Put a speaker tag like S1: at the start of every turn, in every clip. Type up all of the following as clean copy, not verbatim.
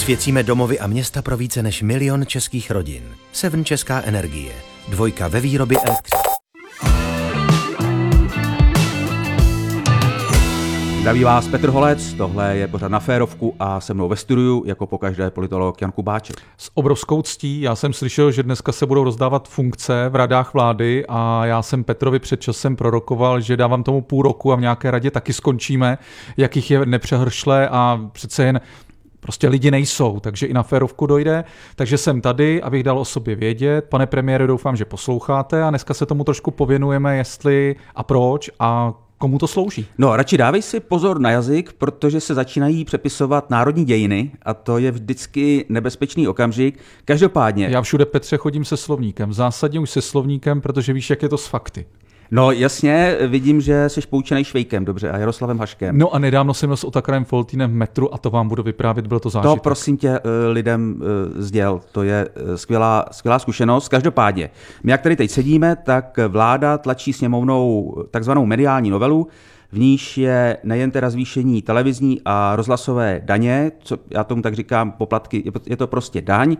S1: Osvěcíme domovy a města pro více než 1 000 000 českých rodin. Seven Česká energie. 2 ve výrobě elektřiny.
S2: Zdraví vás Petr Holec, tohle je pořad Na férovku a se mnou ve studiu jako pokaždé politolog Jan Kubáček.
S3: S obrovskou ctí, já jsem slyšel, že dneska se budou rozdávat funkce v radách vlády a já jsem Petrovi před časem prorokoval, že dávám tomu půl roku a v nějaké radě taky skončíme, jakých je nepřehršle a přece jen prostě lidi nejsou, takže i na férovku dojde. Takže jsem tady, abych dal o sobě vědět. Pane premiére, doufám, že posloucháte a dneska se tomu trošku pověnujeme, jestli a proč a komu to slouží.
S2: No, radši dávej si pozor na jazyk, protože se začínají přepisovat národní dějiny a to je vždycky nebezpečný okamžik. Každopádně.
S3: Já všude, Petře, chodím se slovníkem. Zásadně už se slovníkem, protože víš, jak je to s fakty.
S2: No jasně, vidím, že jsi poučenej Švejkem, dobře, a Jaroslavem Haškem.
S3: No a nedávno jsem byl s Otakarem Foltýnem v metru a to vám budu vyprávět, byl to zážitek.
S2: To prosím tě lidem sděl, to je skvělá zkušenost. Každopádně, my jak tady teď sedíme, tak vláda tlačí sněmovnou takzvanou mediální novelu, v níž je nejen teda zvýšení televizní a rozhlasové daně, co já tomu tak říkám, poplatky, je to prostě daň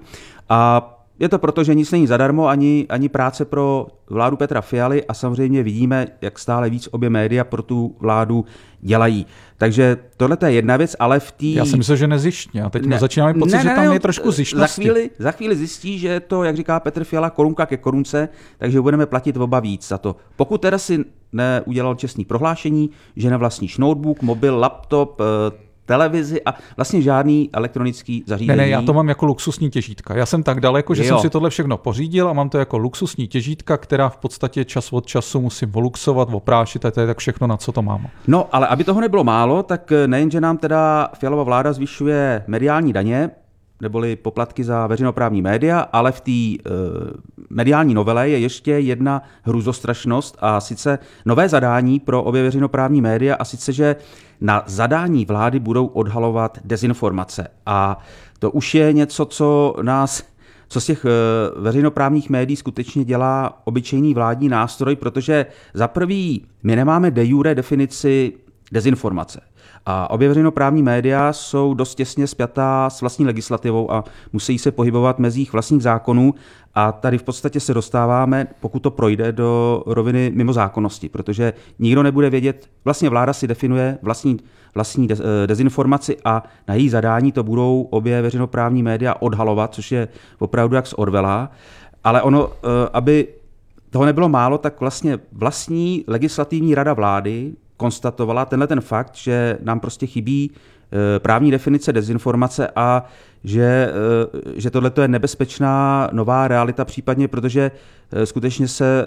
S2: a je to proto, že nic není zadarmo, ani práce pro vládu Petra Fialy a samozřejmě vidíme, jak stále víc obě média pro tu vládu dělají. Takže tohle je jedna věc, ale v té...
S3: Já si myslím, že nezištně. A teď začínáme pocit, že tam je trošku zištnosti.
S2: Za chvíli zjistí, že to, jak říká Petr Fiala, korunka ke korunce, takže budeme platit oba víc za to. Pokud teda si neudělal čestný prohlášení, že nevlastníš notebook, mobil, laptop, televizi a vlastně žádný elektronický zařízení.
S3: Ne, já to mám jako luxusní těžítka. Já jsem tak daleko, že jsem si tohle všechno pořídil a mám to jako luxusní těžítka, která v podstatě čas od času musím voluxovat, oprášit a to je tak všechno, na co to mám.
S2: No, ale aby toho nebylo málo, tak nejenže nám teda Fialova vláda zvyšuje mediální daně, neboli poplatky za veřejnoprávní média, ale v té mediální novele je ještě jedna hruzostrašnost a sice nové zadání pro obě veřejnoprávní média a sice, že na zadání vlády budou odhalovat dezinformace. A to už je něco, co z těch veřejnoprávních médií skutečně dělá obyčejný vládní nástroj, protože za prvý my nemáme de jure definici dezinformace. A obě veřejnoprávní média jsou dost těsně spjatá s vlastní legislativou a musí se pohybovat mezích vlastních zákonů a tady v podstatě se dostáváme, pokud to projde, do roviny mimozákonnosti, protože nikdo nebude vědět, vlastně vláda si definuje vlastní dezinformaci a na její zadání to budou obě veřejnoprávní média odhalovat, což je opravdu jak z Orwella, ale ono, aby toho nebylo málo, tak vlastně vlastní legislativní rada vlády konstatovala ten fakt, že nám prostě chybí právní definice dezinformace a že tohle je nebezpečná nová realita případně, protože skutečně se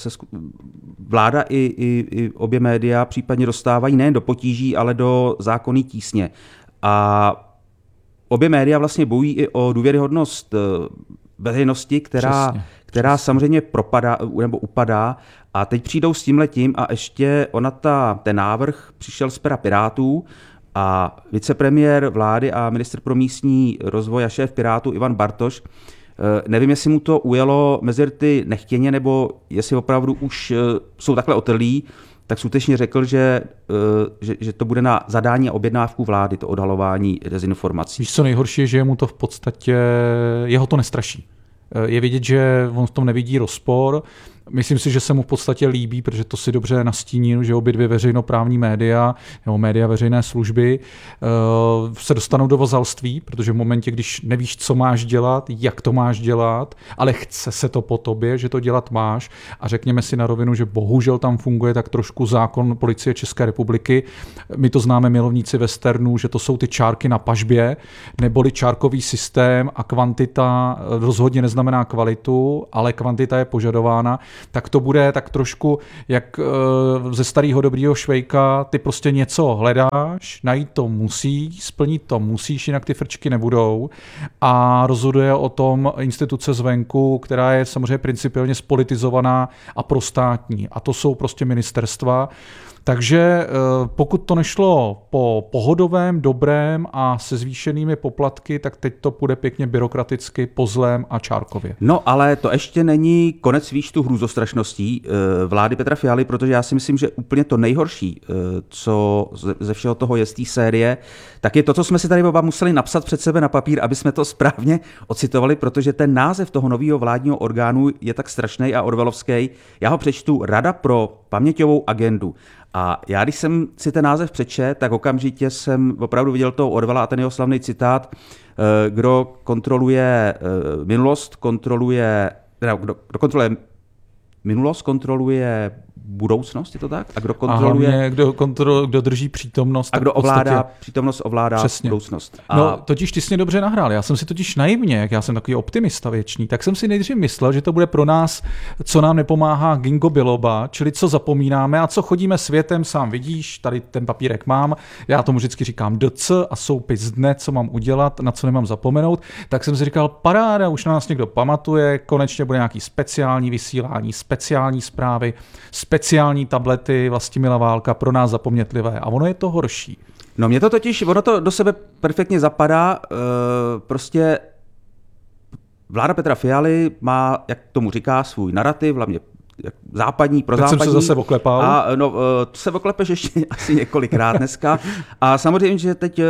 S2: vláda i obě média případně dostávají nejen do potíží, ale do zákonné tísně. A obě média vlastně bojují i o důvěryhodnost veřejnosti, která samozřejmě propadá nebo upadá. A teď přijdou s tímhletím a ještě ten návrh přišel z pera Pirátů a vicepremiér vlády a ministr pro místní rozvoj a šéf Pirátů Ivan Bartoš, nevím, jestli mu to ujelo mezi rty nechtěně, nebo jestli opravdu už jsou takhle otrlí, tak skutečně řekl, že to bude na zadání a objednávku vlády, to odhalování dezinformací.
S3: Víš, co nejhorší je, že mu to v podstatě, jeho to nestraší. Je vidět, že on v tom nevidí rozpor. Myslím si, že se mu v podstatě líbí, protože to si dobře nastínil, že obě dvě veřejnoprávní média nebo média veřejné služby se dostanou do vazalství, protože v momentě, když nevíš, co máš dělat, jak to máš dělat, ale chce se to po tobě, že to dělat máš a řekněme si na rovinu, že bohužel tam funguje tak trošku zákon Policie České republiky. My to známe milovníci westernů, že to jsou ty čárky na pažbě, neboli čárkový systém a kvantita rozhodně neznamená kvalitu, ale kvantita je požadována. Tak to bude tak trošku jak ze starého dobrýho Švejka, ty prostě něco hledáš, najít to musí, splnit to musíš, jinak ty frčky nebudou a rozhoduje o tom instituce zvenku, která je samozřejmě principiálně spolitizovaná a prostátní a to jsou prostě ministerstva. Takže pokud to nešlo po pohodovém, dobrém a se zvýšenými poplatky, tak teď to půjde pěkně byrokraticky po zlém a čárkově.
S2: No ale to ještě není konec výčtu životostrašností vlády Petra Fialy, protože já si myslím, že úplně to nejhorší, co ze všeho toho je z té série, tak je to, co jsme si tady oba museli napsat před sebe na papír, aby jsme to správně ocitovali, protože ten název toho nového vládního orgánu je tak strašný a orwellovský. Já ho přečtu: Rada pro paměťovou agendu. A já, když jsem si ten název přečet, tak okamžitě jsem opravdu viděl toho Orwella a ten jeho slavný citát: kdo kontroluje minulost, kdo kontroluje minulost, kontroluje budoucnost, je to tak? A kdo kontroluje...
S3: Kdo drží přítomnost.
S2: A kdo ovládá přítomnost, ovládá
S3: přesně.
S2: budoucnost.
S3: No, totiž ty jsi mě dobře nahrál. Já jsem si totiž naivně, jak já jsem takový optimista věčný, tak jsem si nejdřív myslel, že to bude pro nás, co nám nepomáhá Ginkgo biloba, čili co zapomínáme a co chodíme světem, sám vidíš, tady ten papírek mám, já tomu vždycky říkám DC a soupis dne, co mám udělat, na co nemám zapomenout, tak jsem si říkal, paráda, už na nás někdo pamatuje, konečně bude nějaký speciální vysílání, speciální zprávy, speciální tablety Vlastimila Válka, pro nás zapomnětlivé. A ono je to horší.
S2: No mě to totiž, ono to do sebe perfektně zapadá, prostě vláda Petra Fialy má, jak tomu říká, svůj narrativ, hlavně západní, prozápadní.
S3: Teď jsem se zase oklepal.
S2: A no, to se oklepeš ještě asi několikrát dneska. A samozřejmě, že teď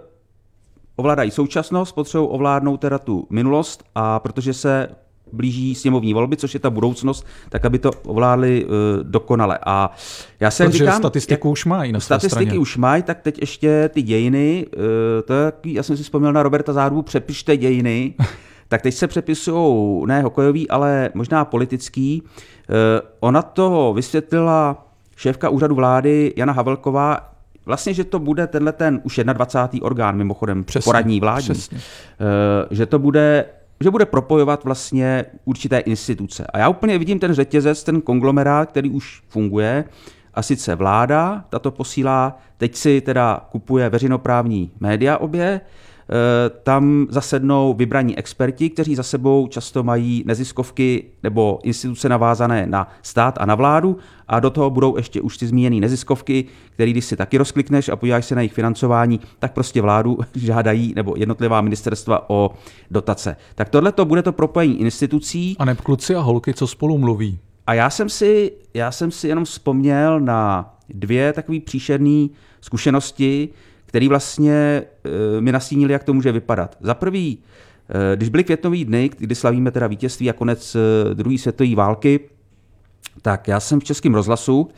S2: ovládají současnost, potřebují ovládnout teda tu minulost, a protože se blíží sněmovní volby, což je ta budoucnost, tak aby to ovládli dokonale. A já se
S3: protože
S2: říkám,
S3: statistiku už mají na své
S2: statistiky
S3: straně.
S2: už mají, tak teď ještě ty dějiny, to je takový, já jsem si vzpomněl na Roberta Zárubu, přepište dějiny, tak teď se přepisují ne hokejový, ale možná politický. Ona to vysvětlila šéfka úřadu vlády Jana Havelková, vlastně, že to bude tenhle ten už 21. orgán, mimochodem
S3: Přesně,
S2: poradní vládní, že to bude, že bude propojovat vlastně určité instituce. A já úplně vidím ten řetězec, ten konglomerát, který už funguje, a sice vláda, tato posílá, teď si teda kupuje veřejnoprávní média obě, tam zasednou vybraní experti, kteří za sebou často mají neziskovky nebo instituce navázané na stát a na vládu, a do toho budou ještě už ty zmíněné neziskovky, které když si taky rozklikneš a podíváš se na jejich financování, tak prostě vládu žádají nebo jednotlivá ministerstva o dotace. Tak tohle to bude to propojení institucí.
S3: A neb kluci a holky, co spolu mluví.
S2: A já jsem si jenom vzpomněl na dvě takové příšerné zkušenosti, který vlastně mi nastínili, jak to může vypadat. Za prvý, když byly květnové dny, kdy slavíme teda vítězství a konec druhé světové války, tak já jsem v Českém rozhlasu,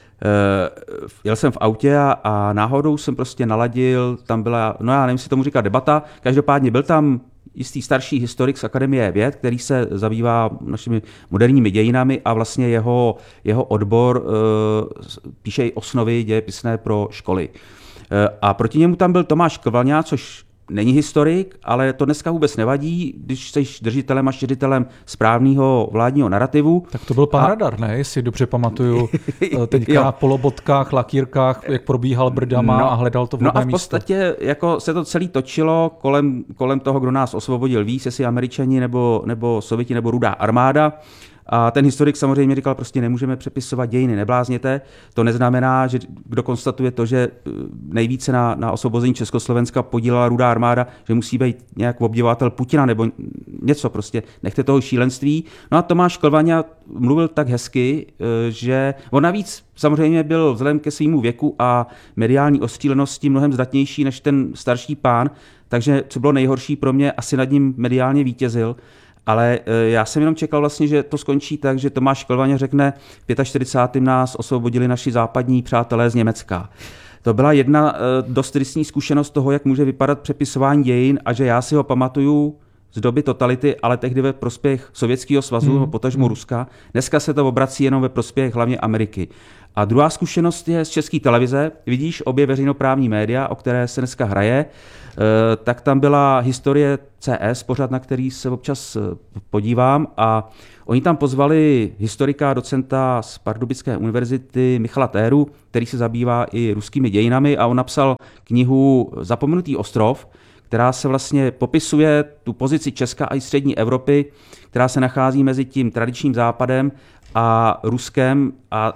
S2: jel jsem v autě a náhodou jsem prostě naladil, tam byla, no já nevím, si tomu říká debata, každopádně byl tam jistý starší historik z Akademie věd, který se zabývá našimi moderními dějinami, a vlastně jeho odbor píše i osnovy dějepisné pro školy. A proti němu tam byl Tomáš Kvalňa, což není historik, ale to dneska vůbec nevadí, když jsi držitelem a šířitelem správného vládního narrativu.
S3: Tak to byl pan Radar, ne? Jestli dobře pamatuju. Teďka po lobotkách, lakírkách, jak probíhal brdama a hledal to vhodné místo.
S2: No a v podstatě jako se to celé točilo kolem toho, kdo nás osvobodil víc, jestli Američani nebo Sověti nebo Rudá armáda. A ten historik samozřejmě říkal, prostě nemůžeme přepisovat dějiny, neblázněte. To neznamená, že kdo konstatuje to, že nejvíce na osvobození Československa podílela Rudá armáda, že musí být nějak obdivovatel Putina nebo něco, prostě nechte toho šílenství. No a Tomáš Kvalňa mluvil tak hezky, že on navíc samozřejmě byl vzhledem ke svému věku a mediální ostřílenosti mnohem zdatnější než ten starší pán, takže co bylo nejhorší pro mě, asi nad ním mediálně vítězil. Ale já jsem jenom čekal vlastně, že to skončí tak, že Tomáš Kvalňa řekne, v 45. nás osvobodili naši západní přátelé z Německa. To byla jedna dost tristní zkušenost toho, jak může vypadat přepisování dějin, a že já si ho pamatuju z doby totality, ale tehdy ve prospěch Sovětského svazu, potažmo Ruska. Dneska se to obrací jenom ve prospěch hlavně Ameriky. A druhá zkušenost je z České televize. Vidíš obě veřejnoprávní média, o které se dneska hraje, tak tam byla Historie CS, pořad, na který se občas podívám, a oni tam pozvali historika, docenta z Pardubické univerzity Michala Téru, který se zabývá i ruskými dějinami, a on napsal knihu Zapomenutý ostrov, která se vlastně popisuje tu pozici Česka a i střední Evropy, která se nachází mezi tím tradičním západem a Ruskem a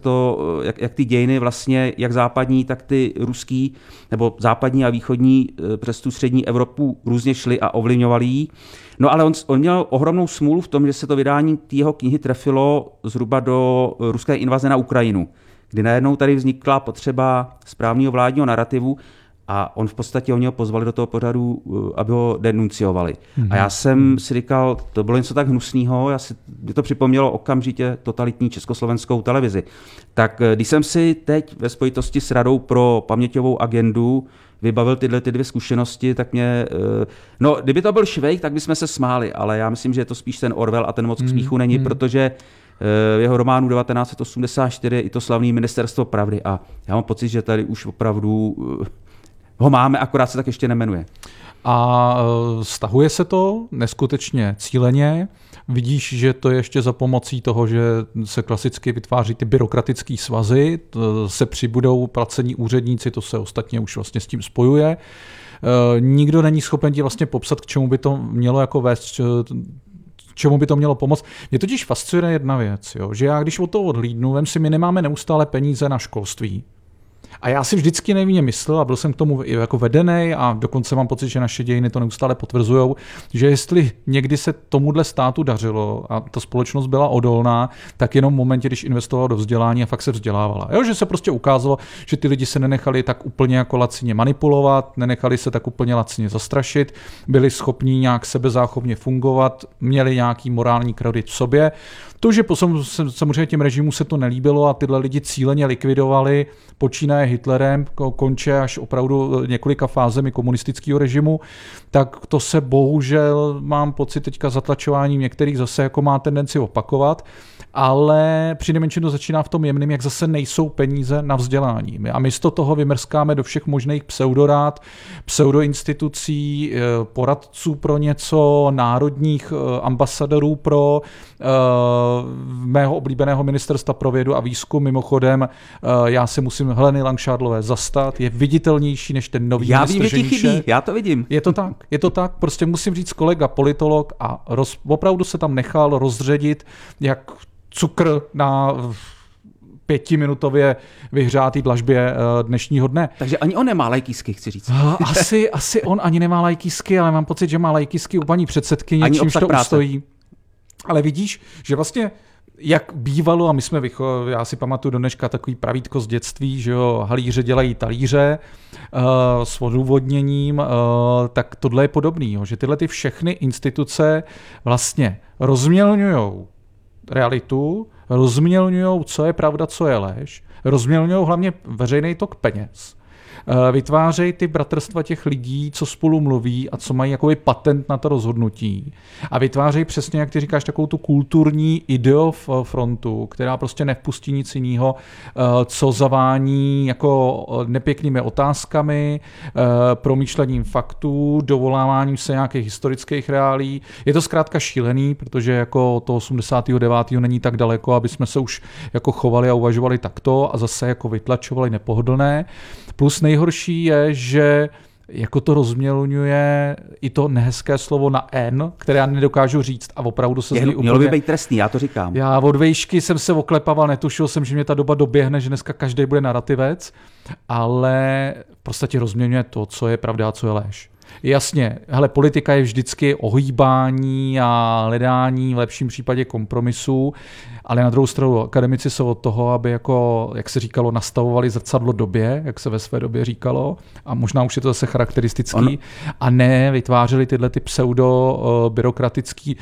S2: jak ty dějiny vlastně, jak západní, tak ty ruský, nebo západní a východní přes tu střední Evropu různě šly a ovlivňovaly ji. No ale on měl ohromnou smůlu v tom, že se to vydání té jeho knihy trefilo zhruba do ruské invaze na Ukrajinu, kdy najednou tady vznikla potřeba správného vládního narrativu a on v podstatě ho pozvali do toho pořadu, aby ho denunciovali. A já jsem si říkal, to bylo něco tak hnusného, mě to připomnělo okamžitě totalitní československou televizi. Tak když jsem si teď ve spojitosti s Radou pro paměťovou agendu vybavil tyhle ty 2 zkušenosti, tak no, kdyby to byl Švejk, tak bychom se smáli, ale já myslím, že je to spíš ten Orwell a ten moc k smíchu není, protože v jeho románu 1984 je i to slavné Ministerstvo pravdy a já mám pocit, že tady už opravdu ho máme, akorát se tak ještě nemenuje.
S3: A stahuje se to neskutečně cíleně. Vidíš, že to je ještě za pomocí toho, že se klasicky vytváří ty byrokratické svazy, se přibudou placení úředníci, to se ostatně už vlastně s tím spojuje. Nikdo není schopen ti vlastně popsat, k čemu by to mělo jako vést, čemu by to mělo pomoct. Mě totiž fascinuje jedna věc, jo, že já když od toho odhlídnu, vem si, my nemáme neustále peníze na školství. A já si vždycky nevím myslel, a byl jsem k tomu jako vedený a dokonce mám pocit, že naše dějiny to neustále potvrzujou, že jestli někdy se tomuhle státu dařilo a ta společnost byla odolná, tak jenom v momentě, když investovala do vzdělání a fakt se vzdělávala. Jo, že se prostě ukázalo, že ty lidi se nenechali tak úplně jako lacině manipulovat, nenechali se tak úplně lacině zastrašit, byli schopní nějak sebezáchovně fungovat, měli nějaký morální kredit v sobě. To, že samozřejmě těm režimům se to nelíbilo a tyhle lidi cíleně likvidovali, počínaje Hitlerem, konče až opravdu několika fázemi komunistického režimu, tak to se bohužel, mám pocit teďka zatlačováním některých zase jako má tendenci opakovat, ale přinejmenším to začíná v tom jemném, jak zase nejsou peníze na vzdělání. A místo toho vymrskáme do všech možných pseudorád, pseudoinstitucí, poradců pro něco, národních ambasadorů pro mého oblíbeného ministerstva pro vědu a výzkum. Mimochodem, já se musím Heleny Langšádlové zastat, je viditelnější než ten nový ministr Ženíšek. Já vím, že ti chybí,
S2: já to vidím.
S3: Je to tak, prostě musím říct kolega politolog a opravdu se tam nechal rozředit jak cukr na 5minutově vyhřátý dlažbě dnešního dne.
S2: Takže ani on nemá lajkísky, chci říct.
S3: Asi on ani nemá lajkísky, ale mám pocit, že má lajkísky u paní předsedkyně, čímž to ustojí. Ale vidíš, že vlastně jak bývalo, a my jsme já si pamatuju do dneška takový pravítko z dětství, že jo, halíře dělají talíře s odůvodněním, tak tohle je podobný, jo, že tyhle ty všechny instituce vlastně rozmělňujou realitu, rozmělňujou, co je pravda, co je lež, rozmělňujou hlavně veřejný tok peněz, vytvářejí ty bratrstva těch lidí, co spolu mluví a co mají jakoby patent na to rozhodnutí. A vytvářejí přesně, jak ty říkáš, takovou tu kulturní ideofrontu, která prostě nevpustí nic jiného, co zavání jako nepěknými otázkami, promýšlením faktů, dovoláváním se nějakých historických reálí. Je to zkrátka šílený, protože jako to 89. není tak daleko, aby jsme se už jako chovali a uvažovali takto a zase jako vytlačovali nepohodlné. Plus nejhorší je, že jako to rozmělňuje i to nehezké slovo na N, které já nedokážu říct a opravdu se zní úplně...
S2: Mělo by být trestný, já to říkám.
S3: Já od vejšky jsem se oklepával, netušil jsem, že mě ta doba doběhne, že dneska každý bude narrativec, ale v podstatě rozmělňuje to, co je pravda a co je lež. Jasně, hele, politika je vždycky ohýbání a hledání v lepším případě kompromisu, ale na druhou stranu akademici jsou od toho, aby jako, jak se říkalo, nastavovali zrcadlo době, jak se ve své době říkalo, a možná už je to zase charakteristický, a ne vytvářeli tyhle ty pseudo-byrokratický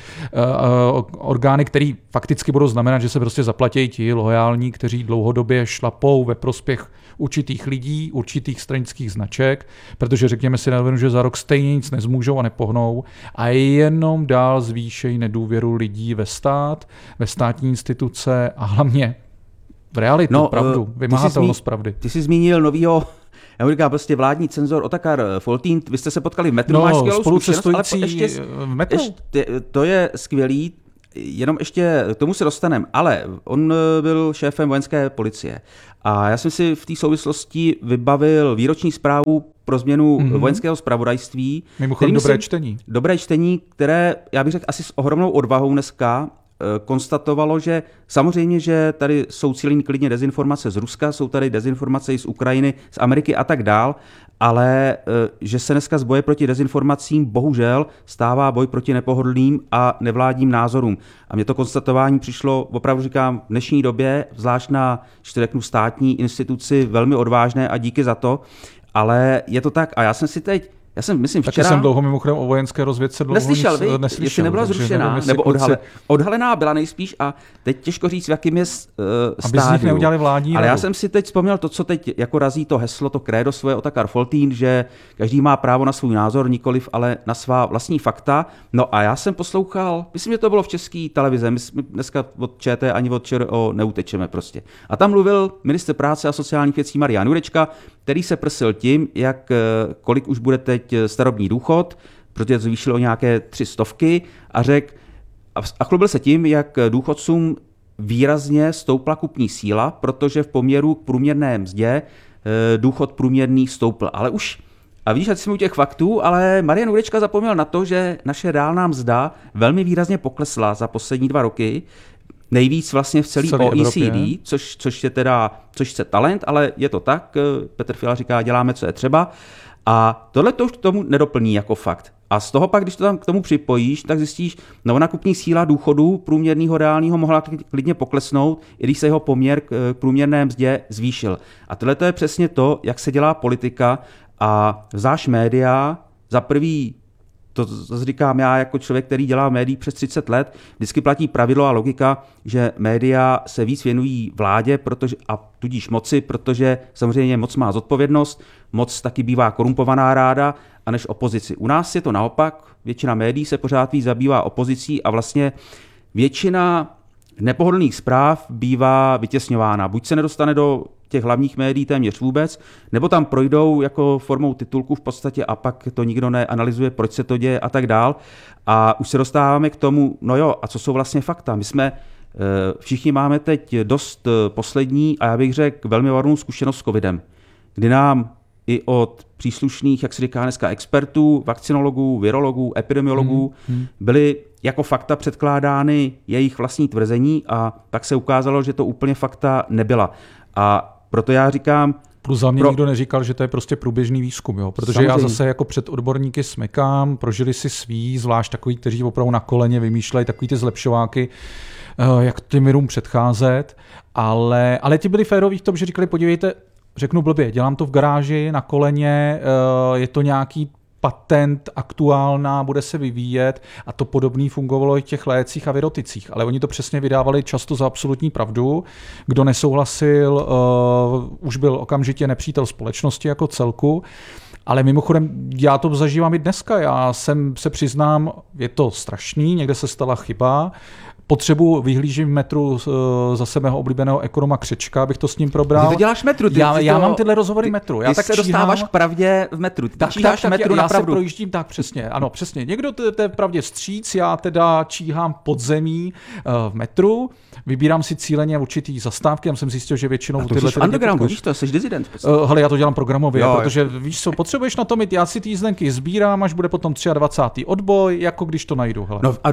S3: orgány, které fakticky budou znamenat, že se prostě zaplatí ti loajální, kteří dlouhodobě šlapou ve prospěch určitých lidí, určitých stranických značek, protože řekněme si na rovinu, že za rok stejně nic nezmůžou a nepohnou a jenom dál zvýšejí nedůvěru lidí ve stát, ve státní instituce a hlavně v realitu, pravdu, vymahatelnost pravdy.
S2: Ty jsi zmínil novýho, já říkám prostě vládní cenzor Otakar Foltín, vy jste se potkali v metru, máš skvělou zkušenost, ale
S3: v metru.
S2: To je skvělý. jenom ještě k tomu se dostaneme, ale on byl šéfem vojenské policie a já jsem si v té souvislosti vybavil výroční zprávu pro změnu vojenského zpravodajství.
S3: Mimochodem
S2: dobré čtení, které, já bych řekl, asi s ohromnou odvahou dneska konstatovalo, že samozřejmě, že tady jsou cílení klidně dezinformace z Ruska, jsou tady dezinformace i z Ukrajiny, z Ameriky a tak dál, ale že se dneska z boje proti dezinformacím bohužel stává boj proti nepohodlným a nevládním názorům. A mně to konstatování přišlo, opravdu říkám, v dnešní době, zvlášť na, když to řeknu, státní instituci, velmi odvážné a díky za to, ale je to tak. A já jsem, myslím, včera...
S3: Taky jsem dlouho mimochodem o vojenské rozvědce
S2: neslyšel, jestli nebyla zrušená, nebo odhalená byla nejspíš a teď těžko říct, v jakým je stádiu.
S3: Aby z nich neudělali vládní
S2: ale
S3: radu.
S2: Já jsem si teď vzpomněl to, co teď jako razí to heslo, to krédo svoje Otakar Foltýn, že každý má právo na svůj názor, nikoliv ale na svá vlastní fakta. No a já jsem poslouchal, myslím, že to bylo v České televizi, my dneska od ČT ani od ČRO neutečeme prostě. A tam mluvil ministr práce a sociálních věcí Marian Jurečka, který se prsil tím, kolik už bude teď starobní důchod, protože to zvýšilo o nějaké 300 a řekl, a chlubil se tím, jak důchodcům výrazně stoupla kupní síla, protože v poměru k průměrné mzdě důchod průměrný stoupl. Ale už, a víš, ať jsme u těch faktů, ale Marian Jurečka zapomněl na to, že naše reálná mzda velmi výrazně poklesla za poslední 2 roky, nejvíc vlastně v celé OECD, což je talent, ale je to tak. Petr Fiala říká, děláme, co je třeba. A tohle to už k tomu nedoplní jako fakt. A z toho pak, když to tam k tomu připojíš, tak zjistíš, no nakupní síla důchodu průměrného reálního mohla klidně poklesnout, i když se jeho poměr k průměrné mzdě zvýšil. A tohle to je přesně to, jak se dělá politika a zvlášť média za prvý. To zase říkám já jako člověk, který dělá v médiích přes 30 let, vždycky platí pravidlo a logika, že média se víc věnují vládě a tudíž moci, protože samozřejmě moc má zodpovědnost, moc taky bývá korumpovaná ráda a než opozici. U nás je to naopak, většina médií se pořád víc zabývá opozicí a vlastně většina nepohodlných zpráv bývá vytěsňována. Buď se nedostane do těch hlavních médií téměř vůbec, nebo tam projdou jako formou titulků v podstatě a pak to nikdo neanalyzuje, proč se to děje a tak dál. A už se dostáváme k tomu, no jo, a co jsou vlastně fakta? My jsme všichni máme teď dost poslední a já bych řekl velmi varnou zkušenost s covidem, kdy nám i od příslušných, jak se říká dneska, expertů, vakcinologů, virologů, epidemiologů byly jako fakta předkládány jejich vlastní tvrzení a tak se ukázalo, že to úplně fakta nebyla. A proto já říkám...
S3: Plus za mě nikdo neříkal, že to je prostě průběžný výzkum, jo? Protože samozřejmě. Já zase jako před odborníky smekám, prožili si svý, zvlášť takový, kteří opravdu na koleně vymýšlejí takový ty zlepšováky, jak těm virům předcházet, ale ti byli féroví v tom, že říkali, podívejte, řeknu blbě, dělám to v garáži, na koleně, je to nějaký patent aktuálna, bude se vyvíjet a to podobný fungovalo i v těch lécích a viroticích, ale oni to přesně vydávali často za absolutní pravdu. Kdo nesouhlasil, už byl okamžitě nepřítel společnosti jako celku, ale mimochodem já to zažívám i dneska, já se přiznám, je to strašný, někde se stala chyba, potřebu vyhlížím v metru zase mého oblíbeného ekonoma Křečka, abych to s ním probral.
S2: Ty to děláš metru.
S3: Já mám tyhle rozhovory metru. Já
S2: tak se dostáváš k pravdě v metru. Ty číháš metru na pravdu.
S3: Já se projíždím tak přesně. Ano, přesně. Někdo té pravdě vstříc, já teda číhám podzemí v metru, vybírám si cíleně určitý zastávky, já jsem zjistil, že většinou
S2: a to tyhle... A underground, víš to, jsi dizident.
S3: Hele, já to dělám programově, protože víš co, potřebuješ na to mít, já si ty jízdenky sbírám, až bude potom 23. odboj, jako když to najdu. Hele.
S2: No a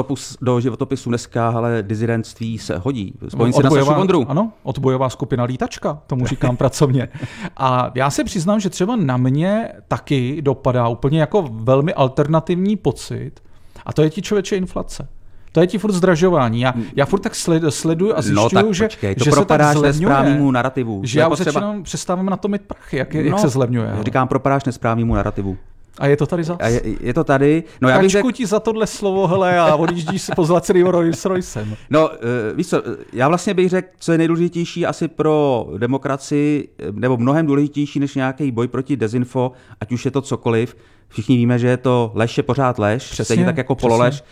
S2: do životopisu dneska, ale dizidentství se hodí. Spojím se na Sašu Vondru.
S3: Ano, odbojová skupina Lítačka, tomu říkám pracovně. A já se přiznám, že třeba na mě taky dopadá úplně jako velmi alternativní pocit, a to je ti člověče inflace. To je ti furt zdražování. Já furt tak sleduju a zjišťuju, že se tak zlevňuje.
S2: Narrativu.
S3: Že já už přestávám na to mít prach, jak se zlevňuje.
S2: Říkám, propadáš nesprávnému narrativu.
S3: A je to tady zas?
S2: Je to tady. No, já bych
S3: řekl... ti za tohle slovo, hele, a odjíždíš si pozlaceným Rolls Roycem.
S2: No, víš co, já vlastně bych řekl, co je nejdůležitější asi pro demokracii, nebo mnohem důležitější než nějaký boj proti dezinfo, ať už je to cokoliv. Všichni víme, že je to lež je pořád lež, stejně tak jako pololež.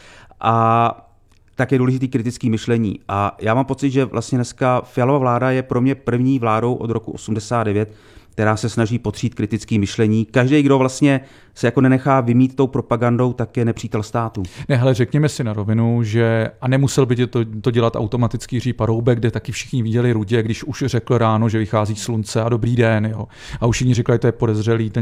S2: A tak je důležitý kritický myšlení. A já mám pocit, že vlastně dneska Fialova vláda je pro mě první vládou od roku 89, která se snaží potřít kritické myšlení. Každý, kdo vlastně se jako nenechá vymít tou propagandou, tak je nepřítel státu.
S3: Ne, hele, řekněme si na rovinu, že a nemusel by to dělat automaticky Jiří Paroubek, kde taky všichni viděli Rudě, když už řekl ráno, že vychází slunce a dobrý den, jo. A už všichni řekli, že to je podezřelý, ten